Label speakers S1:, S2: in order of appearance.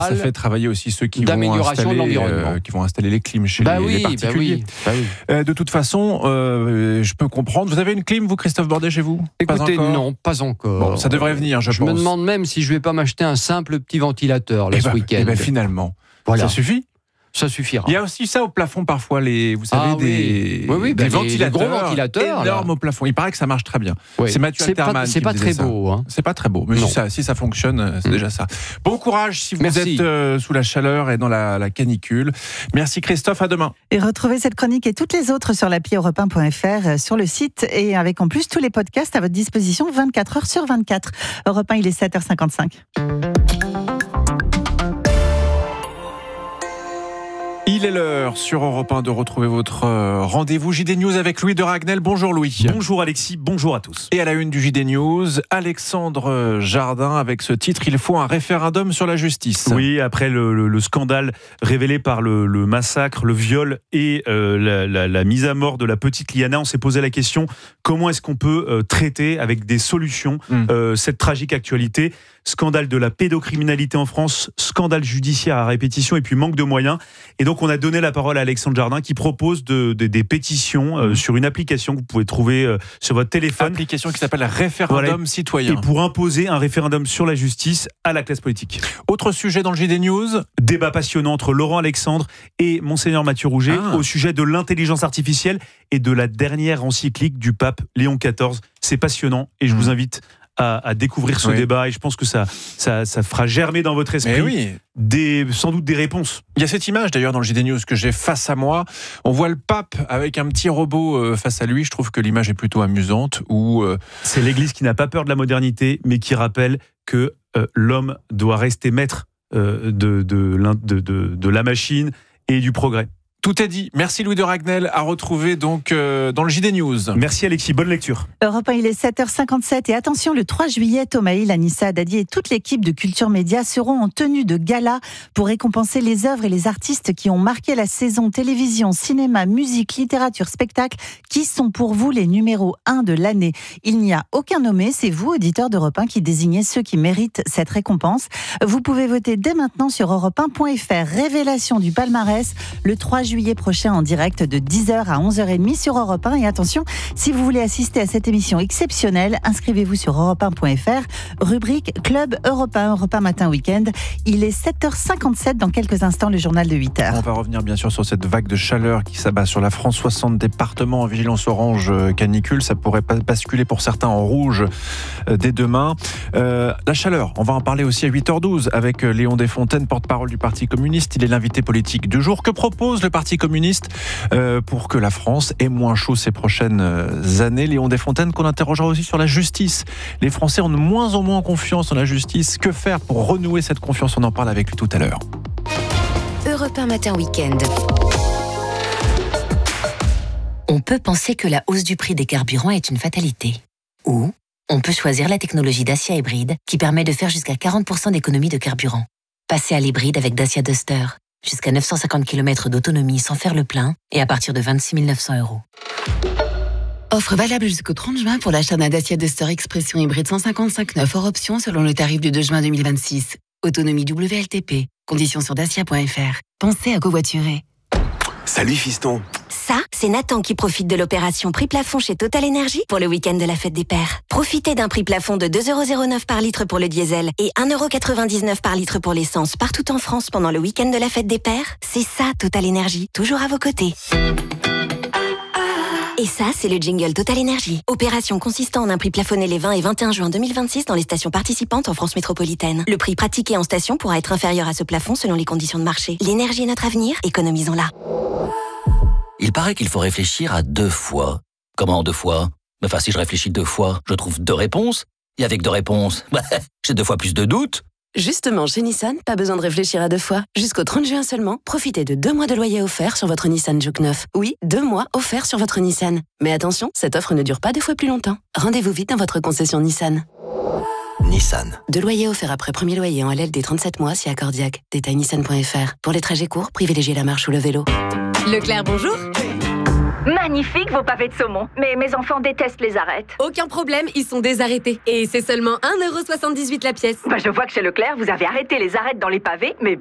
S1: Ça fait travailler aussi ceux qui
S2: d'amélioration de l'environnement.
S1: Qui vont installer les clims chez les particuliers. De toute façon, je peux comprendre. Vous avez une clim, vous, Christophe Bordet, chez vous ?
S2: Écoutez, non, pas encore.
S1: Bon, ça devrait venir, je pense.
S2: Je me demande même si je ne vais pas m'acheter un simple petit ventilateur ce week-end.
S1: Et bien finalement, ça suffit ?
S2: Ça suffira.
S1: Il y a aussi ça au plafond parfois, vous savez, des ventilateurs,
S2: gros ventilateurs
S1: énormes au plafond. Il paraît que ça marche très bien. Oui. C'est Mathieu Alterman qui me disait ça. C'est pas très beau, mais si ça fonctionne, c'est déjà ça. Bon courage si vous êtes sous la chaleur et dans la canicule. Merci Christophe, à demain.
S3: Et retrouvez cette chronique et toutes les autres sur l'appli europe1.fr, sur le site, et avec en plus tous les podcasts à votre disposition 24 heures sur 24. Europe 1, il est 7h55.
S1: Il est l'heure sur Europe 1 de retrouver votre rendez-vous JD News avec Louis de Ragnel. Bonjour Louis.
S4: Bonjour Alexis, bonjour à tous.
S1: Et à la une du JD News, Alexandre Jardin avec ce titre, il faut un référendum sur la justice.
S4: Oui, après le scandale révélé par le massacre, le viol et la mise à mort de la petite Liana, on s'est posé la question, comment est-ce qu'on peut traiter avec des solutions cette tragique actualité ? Scandale de la pédocriminalité en France, scandale judiciaire à répétition et puis manque de moyens. Et donc on a donné la parole à Alexandre Jardin qui propose des pétitions sur une application que vous pouvez trouver sur votre téléphone.
S1: Application qui s'appelle Référendum Citoyen.
S4: Et pour imposer un référendum sur la justice à la classe politique.
S1: Autre sujet dans le JD News.
S4: Débat passionnant entre Laurent Alexandre et Monseigneur Mathieu Rouget au sujet de l'intelligence artificielle et de la dernière encyclique du pape Léon XIV. C'est passionnant et je vous invite à découvrir ce débat, et je pense que ça fera germer dans votre esprit sans doute des réponses.
S1: Il y a cette image d'ailleurs dans le JD News que j'ai face à moi. On voit le pape avec un petit robot face à lui. Je trouve que l'image est plutôt amusante.
S4: C'est l'Église qui n'a pas peur de la modernité, mais qui rappelle que l'homme doit rester maître de la machine et du progrès.
S1: Tout est dit. Merci Louis de Ragnel, à retrouver donc dans le JD News.
S4: Merci Alexis, bonne lecture.
S3: Europe 1, il est 7h57 et attention, le 3 juillet, Thomas Hill, Anissa Dadi et toute l'équipe de Culture Média seront en tenue de gala pour récompenser les œuvres et les artistes qui ont marqué la saison télévision, cinéma, musique, littérature, spectacle, qui sont pour vous les numéros 1 de l'année. Il n'y a aucun nommé, c'est vous, auditeurs d'Europe 1, qui désignez ceux qui méritent cette récompense. Vous pouvez voter dès maintenant sur europe1.fr. Révélation du palmarès le 3 juillet prochain en direct de 10h à 11h30 sur Europe 1. Et attention, si vous voulez assister à cette émission exceptionnelle, inscrivez-vous sur europe1.fr, rubrique Club Europe 1, Europe 1 Matin Week-end. Il est 7h57, dans quelques instants, le journal de 8h.
S1: On va revenir bien sûr sur cette vague de chaleur qui s'abat sur la France. 60 départements en vigilance orange canicule. Ça pourrait basculer pour certains en rouge dès demain. La chaleur, on va en parler aussi à 8h12 avec Léon Desfontaines, porte-parole du Parti communiste. Il est l'invité politique du jour. Que propose le Parti communiste pour que la France ait moins chaud ces prochaines années? Léon Desfontaines, qu'on interrogera aussi sur la justice. Les Français ont de moins en moins confiance en la justice. Que faire pour renouer cette confiance? On en parle avec lui tout à l'heure.
S5: Europe 1 Matin Week-end. On peut penser que la hausse du prix des carburants est une fatalité. Ou on peut choisir la technologie Dacia Hybride qui permet de faire jusqu'à 40% d'économie de carburant. Passez à l'hybride avec Dacia Duster. Jusqu'à 950 km d'autonomie sans faire le plein et à partir de 26 900 €.
S6: Offre valable jusqu'au 30 juin pour l'achat d'un Dacia Duster Expression hybride 155/9 hors option selon le tarif du 2 juin 2026. Autonomie WLTP. Conditions sur dacia.fr. Pensez à covoiturer.
S7: Salut fiston.
S8: Ça, c'est Nathan qui profite de l'opération prix plafond chez Total Energy pour le week-end de la fête des pères. Profitez d'un prix plafond de 2,09 € par litre pour le diesel et 1,99 € par litre pour l'essence partout en France pendant le week-end de la fête des pères. C'est ça, Total Energy, toujours à vos côtés. Et ça, c'est le jingle Total Energy. Opération consistant en un prix plafonné les 20 et 21 juin 2026 dans les stations participantes en France métropolitaine. Le prix pratiqué en station pourra être inférieur à ce plafond selon les conditions de marché. L'énergie est notre avenir, économisons-la.
S9: Il paraît qu'il faut réfléchir à 2 fois. Comment 2 fois? Enfin, si je réfléchis 2 fois, je trouve 2 réponses. Et avec 2 réponses, j'ai 2 fois plus de doutes.
S6: Justement, chez Nissan, pas besoin de réfléchir à 2 fois. Jusqu'au 30 juin seulement, profitez de 2 mois de loyer offert sur votre Nissan Juke 9. Oui, 2 mois offerts sur votre Nissan. Mais attention, cette offre ne dure pas 2 fois plus longtemps. Rendez-vous vite dans votre concession Nissan.
S9: Nissan.
S6: 2 loyers offerts après premier loyer en LLD 37 mois si accordiaque. Détail nissan.fr. Pour les trajets courts, privilégiez la marche ou le vélo.
S10: Leclerc, bonjour. Magnifique vos pavés de saumon. Mais mes enfants détestent les arêtes.
S11: Aucun problème, ils sont désarrêtés. Et c'est seulement 1,78 € la pièce.
S10: Je vois que chez Leclerc, vous avez arrêté les arêtes dans les pavés, mais